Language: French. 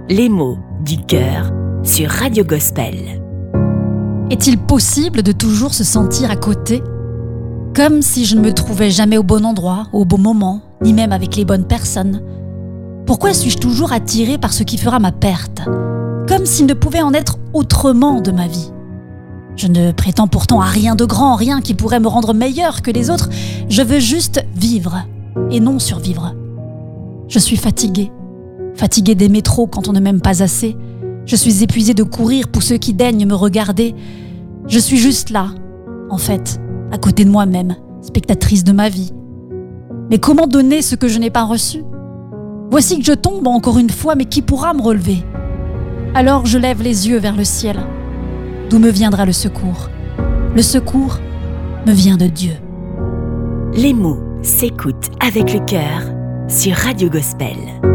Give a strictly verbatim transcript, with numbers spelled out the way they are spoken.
Les mots du cœur sur Radio Gospel. Est-il possible de toujours se sentir à côté ? Comme si je ne me trouvais jamais au bon endroit, au bon moment, ni même avec les bonnes personnes. Pourquoi suis-je toujours attirée par ce qui fera ma perte ? Comme s'il ne pouvait en être autrement de ma vie. Je ne prétends pourtant à rien de grand, rien qui pourrait me rendre meilleure que les autres. Je veux juste vivre, et non survivre. Je suis fatiguée. Fatiguée d'aimer trop quand on ne m'aime pas assez. Je suis épuisée de courir pour ceux qui daignent me regarder. Je suis juste là, en fait, à côté de moi-même, spectatrice de ma vie. Mais comment donner ce que je n'ai pas reçu ? Voici que je tombe encore une fois, mais qui pourra me relever ? Alors je lève les yeux vers le ciel. D'où me viendra le secours ? Le secours me vient de Dieu. Les mots s'écoutent avec le cœur sur Radio Gospel.